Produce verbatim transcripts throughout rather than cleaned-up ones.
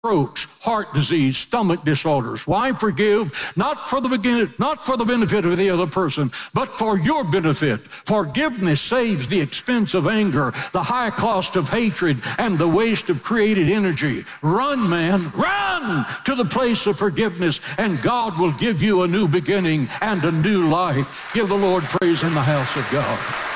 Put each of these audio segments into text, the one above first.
strokes, heart disease, stomach disorders. Why forgive? Not for the begin, not for the benefit of the other person, but for your benefit. Forgiveness saves the expense of anger, the high cost of hatred, and the waste of created energy. Run, man, run to the place of forgiveness, and God will give you a new beginning and a new life. Give the Lord praise in the house of God.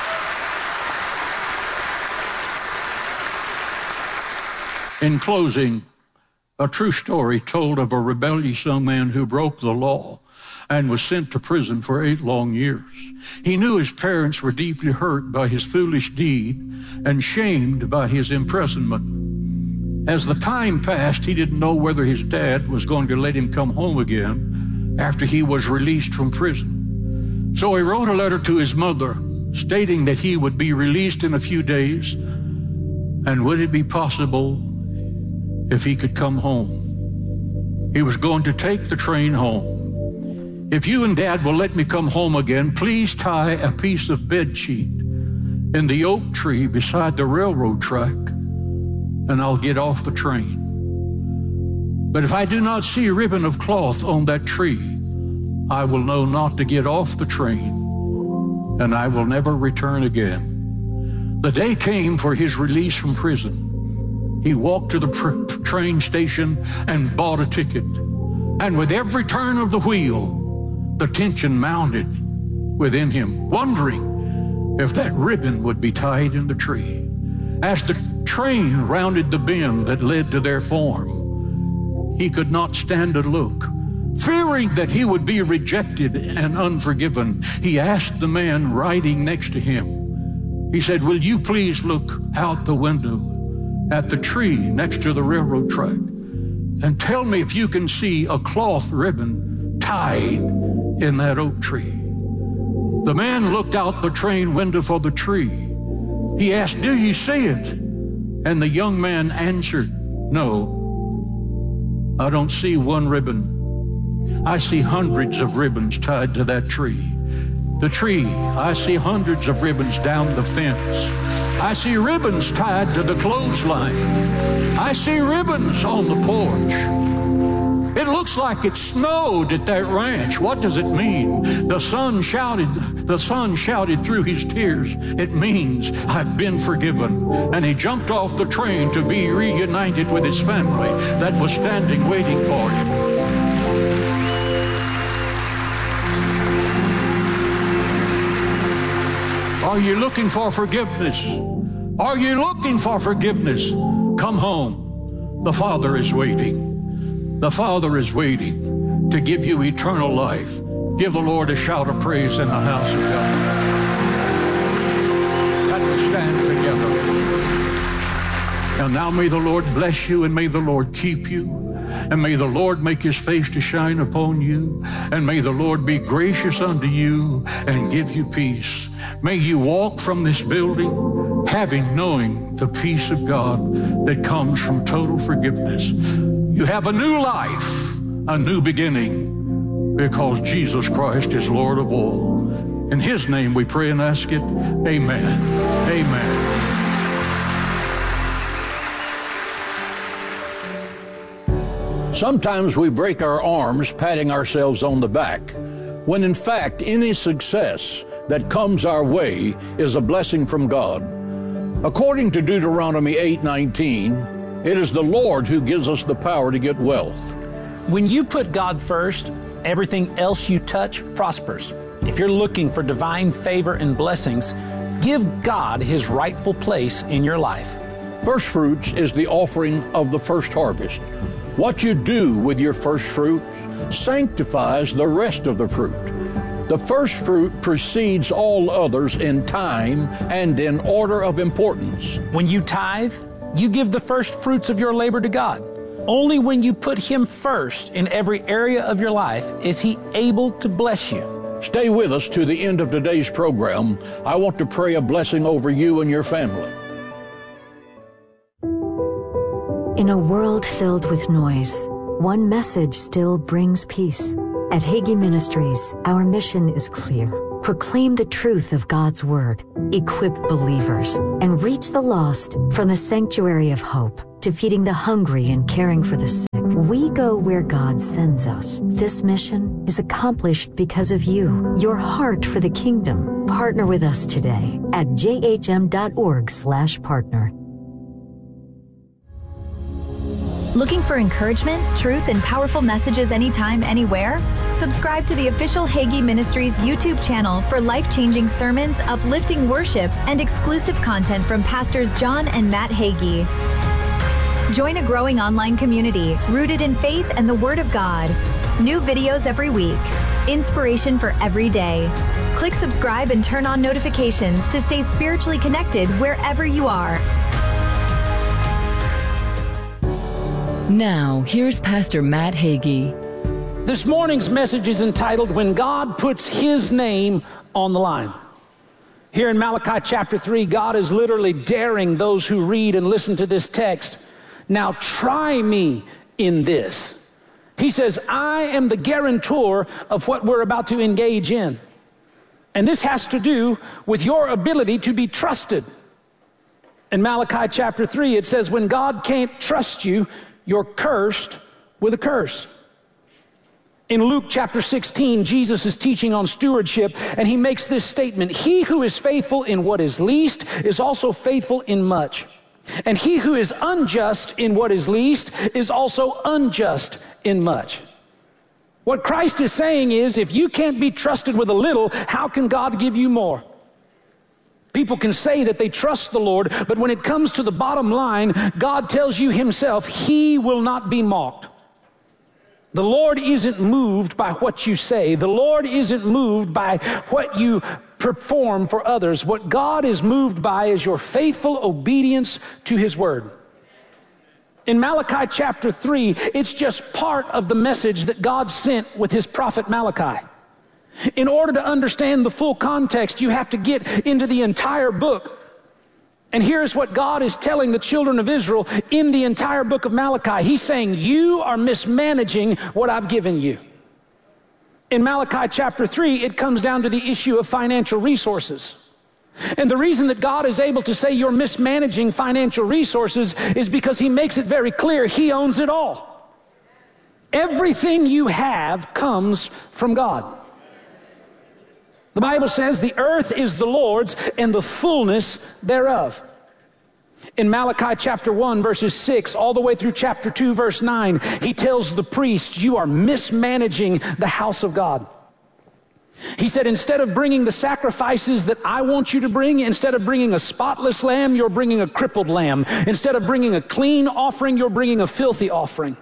In closing, a true story told of a rebellious young man who broke the law and was sent to prison for eight long years. He knew his parents were deeply hurt by his foolish deed and shamed by his imprisonment. As the time passed, he didn't know whether his dad was going to let him come home again after he was released from prison. So he wrote a letter to his mother stating that he would be released in a few days, and would it be possible if he could come home. He was going to take the train home. If you and Dad will let me come home again, please tie a piece of bed sheet in the oak tree beside the railroad track, and I'll get off the train. But if I do not see a ribbon of cloth on that tree, I will know not to get off the train, and I will never return again. The day came for his release from prison. He walked to the pr- train station and bought a ticket. And with every turn of the wheel, the tension mounted within him, wondering if that ribbon would be tied in the tree. As the train rounded the bend that led to their farm, he could not stand to look. Fearing that he would be rejected and unforgiven, he asked the man riding next to him. He said, "Will you please look out the window at the tree next to the railroad track and tell me if you can see a cloth ribbon tied in that oak tree?" The man looked out the train window for the tree. He asked, "Do you see it?" And the young man answered, "No, I don't see one ribbon. I see hundreds of ribbons tied to that tree. The tree, I see hundreds of ribbons down the fence. I see ribbons tied to the clothesline. I see ribbons on the porch. It looks like it snowed at that ranch. What does it mean?" The son shouted, the son shouted through his tears, "It means I've been forgiven." And he jumped off the train to be reunited with his family that was standing waiting for him. Are you looking for forgiveness? Are you looking for forgiveness? Come home. The Father is waiting. The Father is waiting to give you eternal life. Give the Lord a shout of praise in the house of God. Let us stand together. And now may the Lord bless you, and may the Lord keep you. And may the Lord make his face to shine upon you. And may the Lord be gracious unto you and give you peace. May you walk from this building having knowing the peace of God that comes from total forgiveness. You have a new life, a new beginning, because Jesus Christ is Lord of all. In his name we pray and ask it. Amen. Amen. Sometimes we break our arms patting ourselves on the back, when in fact any success that comes our way is a blessing from God. According to Deuteronomy eight nineteen, it is the Lord who gives us the power to get wealth. When you put God first, everything else you touch prospers. If you're looking for divine favor and blessings, give God his rightful place in your life. First fruits is the offering of the first harvest. What you do with your first fruit sanctifies the rest of the fruit. The first fruit precedes all others in time and in order of importance. When you tithe, you give the first fruits of your labor to God. Only when you put him first in every area of your life is he able to bless you. Stay with us to the end of today's program. I want to pray a blessing over you and your family. In a world filled with noise, one message still brings peace. At Hagee Ministries, our mission is clear. Proclaim the truth of God's Word, equip believers, and reach the lost from the sanctuary of hope to feeding the hungry and caring for the sick. We go where God sends us. This mission is accomplished because of you, your heart for the kingdom. Partner with us today at j h m dot org slash partner. Looking for encouragement, truth, and powerful messages anytime, anywhere? Subscribe to the official Hagee Ministries YouTube channel for life-changing sermons, uplifting worship, and exclusive content from Pastors John and Matt Hagee. Join a growing online community rooted in faith and the Word of God. New videos every week. Inspiration for every day. Click subscribe and turn on notifications to stay spiritually connected wherever you are. Now, here's Pastor Matt Hagee. This morning's message is entitled, When God Puts His Name on the Line. Here in Malachi chapter three, God is literally daring those who read and listen to this text. Now try me in this. He says, I am the guarantor of what we're about to engage in. And this has to do with your ability to be trusted. In Malachi chapter three, it says, when God can't trust you, you're cursed with a curse. In Luke chapter sixteen, Jesus is teaching on stewardship, and he makes this statement, he who is faithful in what is least is also faithful in much. And he who is unjust in what is least is also unjust in much. What Christ is saying is, if you can't be trusted with a little, how can God give you more? People can say that they trust the Lord, but when it comes to the bottom line, God tells you himself, he will not be mocked. The Lord isn't moved by what you say. The Lord isn't moved by what you perform for others. What God is moved by is your faithful obedience to his word. In Malachi chapter three, it's just part of the message that God sent with his prophet Malachi. In order to understand the full context, you have to get into the entire book. And here's what God is telling the children of Israel in the entire book of Malachi. He's saying, you are mismanaging what I've given you. In Malachi chapter three, it comes down to the issue of financial resources. And the reason that God is able to say you're mismanaging financial resources is because he makes it very clear he owns it all. Everything you have comes from God. The Bible says the earth is the Lord's and the fullness thereof. In Malachi chapter one, verses six, all the way through chapter two, verse nine, he tells the priests, you are mismanaging the house of God. He said, instead of bringing the sacrifices that I want you to bring, instead of bringing a spotless lamb, you're bringing a crippled lamb. Instead of bringing a clean offering, you're bringing a filthy offering.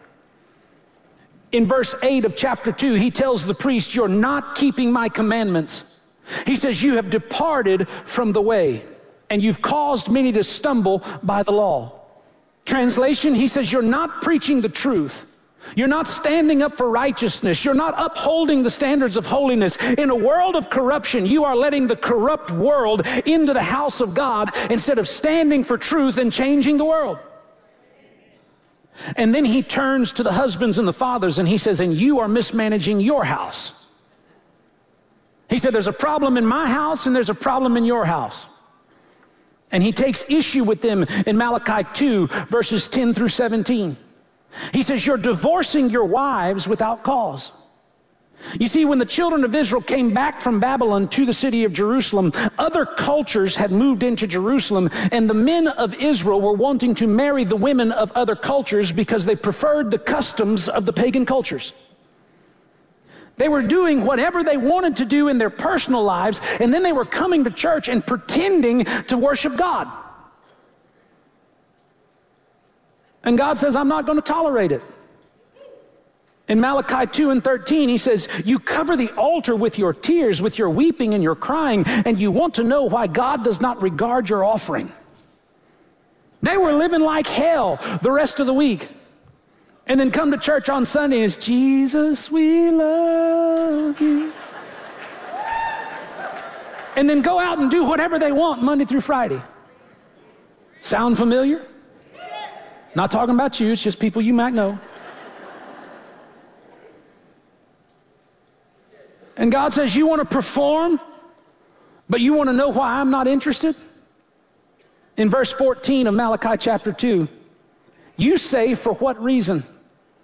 In verse eight of chapter two, he tells the priests, you're not keeping my commandments. He says, you have departed from the way, and you've caused many to stumble by the law. Translation, he says, you're not preaching the truth. You're not standing up for righteousness. You're not upholding the standards of holiness. In a world of corruption, you are letting the corrupt world into the house of God instead of standing for truth and changing the world. And then he turns to the husbands and the fathers and he says, and you are mismanaging your house. He said, there's a problem in my house and there's a problem in your house. And he takes issue with them in Malachi two, verses ten through seventeen. He says, you're divorcing your wives without cause. You see, when the children of Israel came back from Babylon to the city of Jerusalem, other cultures had moved into Jerusalem, and the men of Israel were wanting to marry the women of other cultures because they preferred the customs of the pagan cultures. They were doing whatever they wanted to do in their personal lives, and then they were coming to church and pretending to worship God. And God says, I'm not going to tolerate it. In Malachi two and thirteen, he says, you cover the altar with your tears, with your weeping and your crying, and you want to know why God does not regard your offering. They were living like hell the rest of the week. And then come to church on Sunday and it's, Jesus, we love you. And then go out and do whatever they want Monday through Friday. Sound familiar? Not talking about you, it's just people you might know. And God says, you want to perform, but you want to know why I'm not interested? In verse fourteen of Malachi chapter two, You say, for what reason?